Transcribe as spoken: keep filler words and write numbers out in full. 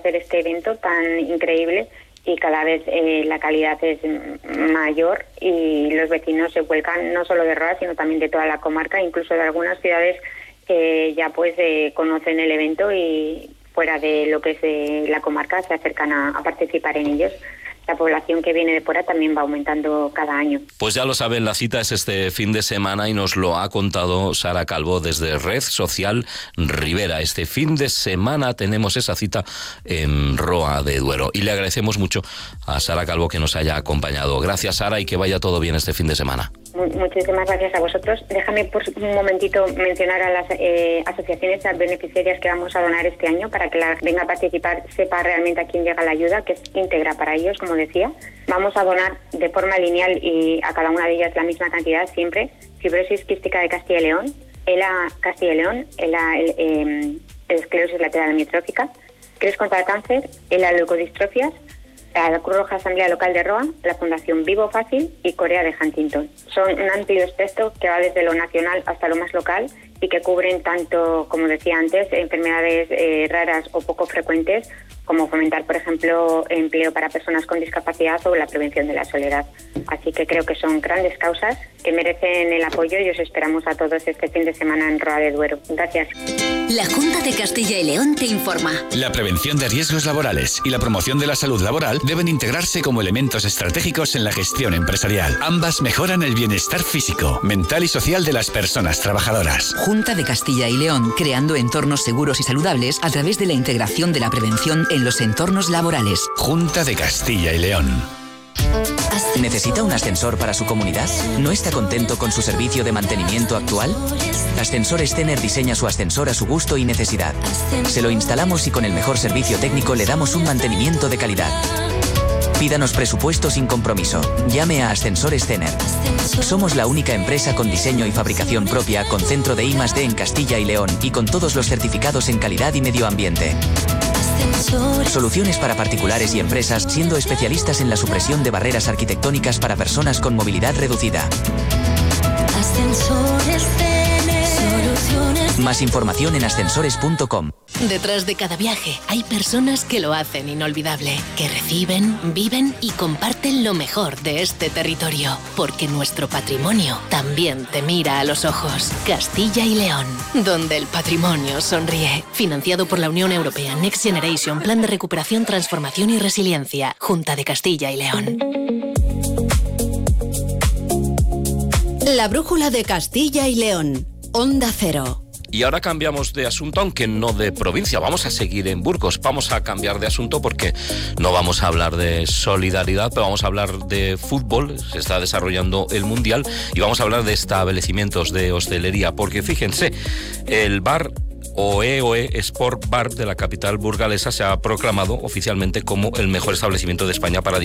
hacer este evento tan increíble y cada vez eh, la calidad es mayor y los vecinos se vuelcan no solo de Roa, sino también de toda la comarca, incluso de algunas ciudades que ya pues eh, conocen el evento y fuera de lo que es eh, la comarca se acercan a, a participar en ellos. La población que viene de fuera también va aumentando cada año. Pues ya lo saben, la cita es este fin de semana y nos lo ha contado Sara Calvo desde Red Social Ribera. Este fin de semana tenemos esa cita en Roa de Duero y le agradecemos mucho a Sara Calvo que nos haya acompañado. Gracias, Sara, y que vaya todo bien este fin de semana. Muchísimas gracias a vosotros. Déjame por un momentito mencionar a las eh, asociaciones beneficiarias que vamos a donar este año para que la venga a participar sepa realmente a quién llega la ayuda, que es íntegra para ellos, como decía. Vamos a donar de forma lineal y a cada una de ellas la misma cantidad siempre. Fibrosis quística de Castilla y León, ELA Castilla y León, ELA el, eh, esclerosis lateral amiotrófica, Cres contra el cáncer, ELA leucodistrofias, la Cruz Roja Asamblea Local de Roa, la Fundación Vivo Fácil y Corea de Huntington. Son un amplio espectro que va desde lo nacional hasta lo más local y que cubren tanto, como decía antes, enfermedades eh, raras o poco frecuentes, como fomentar, por ejemplo, empleo para personas con discapacidad o la prevención de la soledad. Así que creo que son grandes causas que merecen el apoyo y os esperamos a todos este fin de semana en Roa de Duero. Gracias. La Junta de Castilla y León te informa. La prevención de riesgos laborales y la promoción de la salud laboral deben integrarse como elementos estratégicos en la gestión empresarial. Ambas mejoran el bienestar físico, mental y social de las personas trabajadoras. Junta de Castilla y León, creando entornos seguros y saludables a través de la integración de la prevención en los entornos laborales. Junta de Castilla y León. ¿Necesita un ascensor para su comunidad? ¿No está contento con su servicio de mantenimiento actual? Ascensores Tener diseña su ascensor a su gusto y necesidad. Se lo instalamos y con el mejor servicio técnico le damos un mantenimiento de calidad. Pídanos presupuesto sin compromiso. Llame a Ascensores Tener. Somos la única empresa con diseño y fabricación propia, con centro de I más D en Castilla y León y con todos los certificados en calidad y medio ambiente. Soluciones para particulares y empresas, siendo especialistas en la supresión de barreras arquitectónicas para personas con movilidad reducida. Ascensores Tener. Soluciones. Más información en ascensores punto com. Detrás de cada viaje hay personas que lo hacen inolvidable, que reciben, viven y comparten lo mejor de este territorio, porque nuestro patrimonio también te mira a los ojos. Castilla y León, donde el patrimonio sonríe. Financiado por la Unión Europea Next Generation, Plan de Recuperación, Transformación y Resiliencia, Junta de Castilla y León. La brújula de Castilla y León. Onda Cero. Y ahora cambiamos de asunto, aunque no de provincia. Vamos a seguir en Burgos. Vamos a cambiar de asunto porque no vamos a hablar de solidaridad, pero vamos a hablar de fútbol. Se está desarrollando el Mundial y vamos a hablar de establecimientos de hostelería. Porque fíjense, el bar Oe Oe Sport Bar de la capital burgalesa se ha proclamado oficialmente como el mejor establecimiento de España para